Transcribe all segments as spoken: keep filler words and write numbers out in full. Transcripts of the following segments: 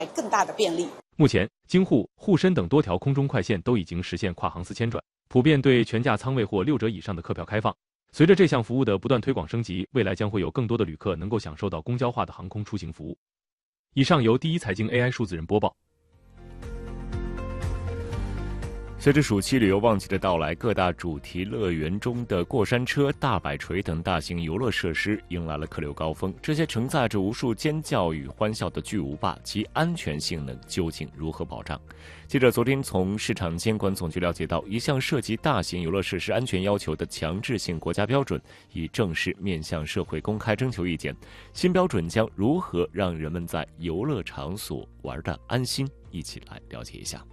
更大的便利。 目前，京沪、沪深等多条空中快线都已经实现跨航四千转，普遍对全价舱位或六折以上的客票开放。随着这项服务的不断推广升级，未来将会有更多的旅客能够享受到公交化的航空出行服务。以上由第一财经 A I 数字人播报。 随着暑期旅游旺季的到来，各大主题乐园中的过山车、大摆锤等大型游乐设施迎来了客流高峰。这些承载着无数尖叫与欢笑的巨无霸，其安全性能究竟如何保障？记者昨天从市场监管总局了解到，一项涉及大型游乐设施安全要求的强制性国家标准已正式面向社会公开征求意见。新标准将如何让人们在游乐场所玩得安心？一起来了解一下。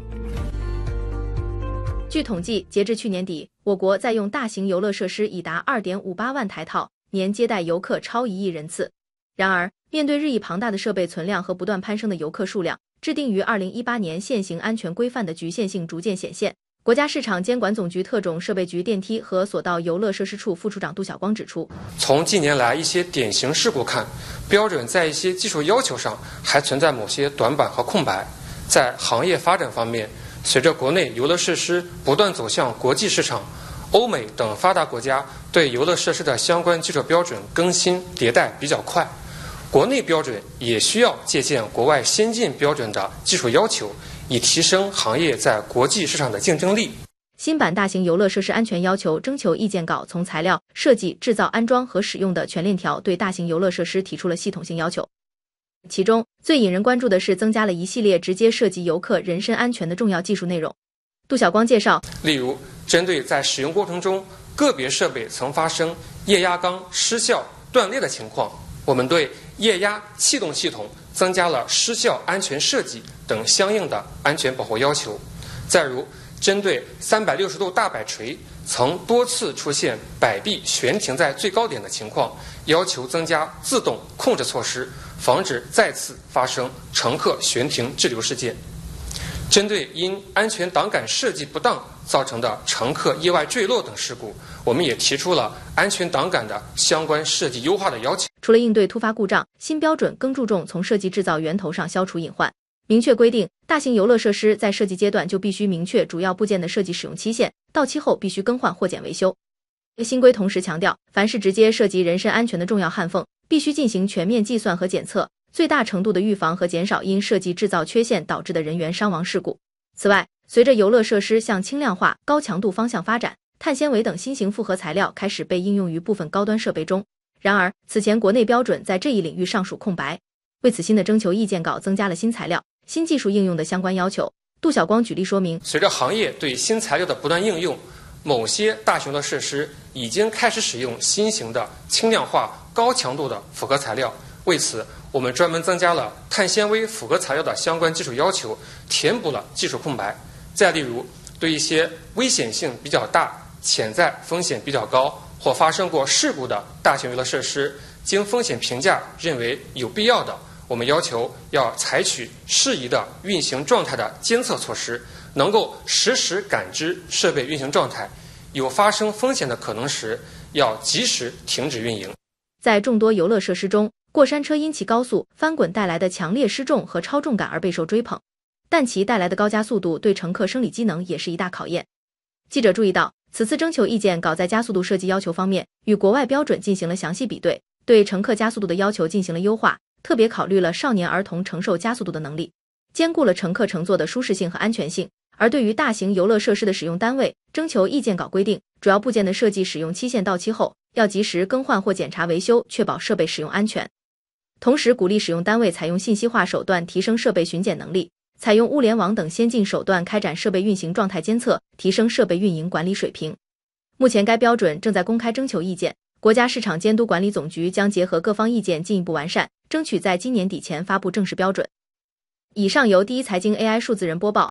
据统计，截至去年底，我国在用大型游乐设施已达 二点五八万台套，年接待游客超一亿人次。然而，面对日益庞大的设备存量和不断攀升的游客数量，制定于二零一八年现行安全规范的局限性逐渐显现。国家市场监管总局特种设备局电梯和索道游乐设施处副处长杜晓光指出， 从近年来一些典型事故看，标准在一些技术要求上还存在某些短板和空白。在行业发展方面，随着国内游乐设施不断走向国际市场，欧美等发达国家对游乐设施的相关技术标准更新迭代比较快，国内标准也需要借鉴国外先进标准的技术要求，以提升行业在国际市场的竞争力。 新版大型游乐设施安全要求征求意见稿从材料、设计、制造、安装和使用的全链条对大型游乐设施提出了系统性要求。其中最引人关注的是增加了一系列直接涉及游客人身安全的重要技术内容。杜晓光介绍， 例如针对在使用过程中个别设备曾发生液压缸失效断裂的情况，我们对液压气动系统增加了失效安全设计等相应的安全保护要求。再如针对三百六十度大摆锤曾多次出现摆臂悬停在最高点的情况，要求增加自动控制措施，防止再次发生乘客悬停滞留事件。针对因安全挡杆设计不当造成的乘客意外坠落等事故，我们也提出了安全挡杆的相关设计优化的要求。 除了应对突发故障，新标准更注重从设计制造源头上消除隐患。明确规定，大型游乐设施在设计阶段就必须明确主要部件的设计使用期限，到期后必须更换或减维修。新规同时强调，凡是直接涉及人身安全的重要焊缝，必须进行全面计算和检测，最大程度的预防和减少因设计制造缺陷导致的人员伤亡事故。此外，随着游乐设施向轻量化、高强度方向发展，碳纤维等新型复合材料开始被应用于部分高端设备中。然而，此前国内标准在这一领域尚属空白。为此，新的征求意见稿增加了新材料、新技术应用的相关要求。杜晓光举例说明， 随着行业对新材料的不断应用，某些大型的设施已经开始使用新型的轻量化、高强度的复合材料。为此，我们专门增加了碳纤维复合材料的相关技术要求，填补了技术空白。再例如，对一些危险性比较大、潜在风险比较高或发生过事故的大型游乐设施，经风险评价认为有必要的，我们要求要采取适宜的运行状态的监测措施，能够实时感知设备运行状态，有发生风险的可能时，要及时停止运营。 在众多游乐设施中，过山车因其高速翻滚带来的强烈失重和超重感而备受追捧，但其带来的高加速度对乘客生理机能也是一大考验。记者注意到，此次征求意见稿在加速度设计要求方面与国外标准进行了详细比对，对乘客加速度的要求进行了优化，特别考虑了少年儿童承受加速度的能力，兼顾了乘客乘坐的舒适性和安全性。而对于大型游乐设施的使用单位，征求意见稿规定，主要部件的设计使用期限到期后，要及时更换或检查维修，确保设备使用安全。同时鼓励使用单位采用信息化手段提升设备巡检能力，采用物联网等先进手段开展设备运行状态监测，提升设备运营管理水平。目前该标准正在公开征求意见，国家市场监督管理总局将结合各方意见进一步完善，争取在今年底前发布正式标准。以上由第一财经 A I 数字人播报。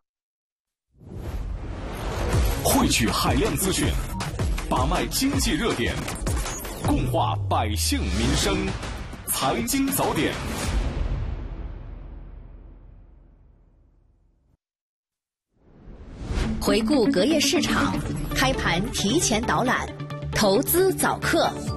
汇聚海量资讯，把脉经济热点，共话百姓民生，财经早点。 回顾隔夜市场，开盘提前导览，投资早课。